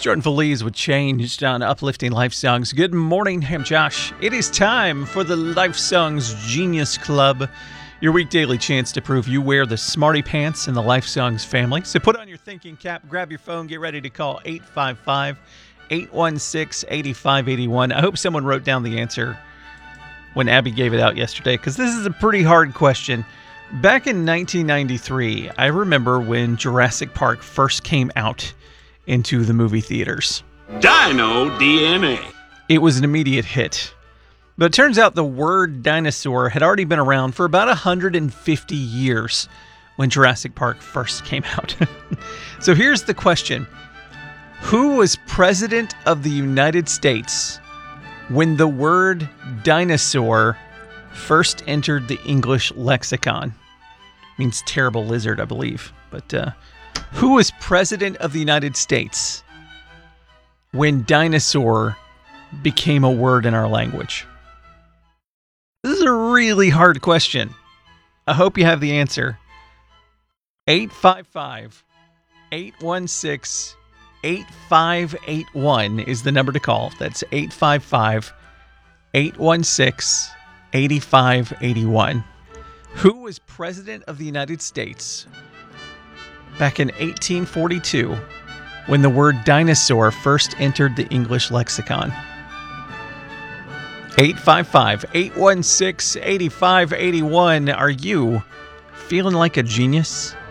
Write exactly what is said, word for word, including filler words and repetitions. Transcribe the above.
Jordan Feliz with Changed on Uplifting Life Songs. Good morning, I'm Josh. It is time for the Life Songs Genius Club, your week daily chance to prove you wear the smarty pants in the Life Songs family. So put on your thinking cap, grab your phone, get ready to call eight five five, eight one six, eight five eight one. I hope someone wrote down the answer when Abby gave it out yesterday, because this is a pretty hard question. Back in nineteen ninety-three, I remember when Jurassic Park first came out into the movie theaters. Dino D N A. It was an immediate hit. But it turns out the word dinosaur had already been around for about one hundred fifty years when Jurassic Park first came out. So here's the question. Who was president of the United States when the word dinosaur first entered the English lexicon? It means terrible lizard, I believe. But, uh... who was president of the United States when dinosaur became a word in our language? This is a really hard question. I hope you have the answer. eight five five, eight one six, eight five eight one is the number to call. That's eight five five, eight one six, eight five eight one. Who was president of the United States back in eighteen forty-two, when the word dinosaur first entered the English lexicon? eight five five, eight one six, eight five eight one. Are you feeling like a genius?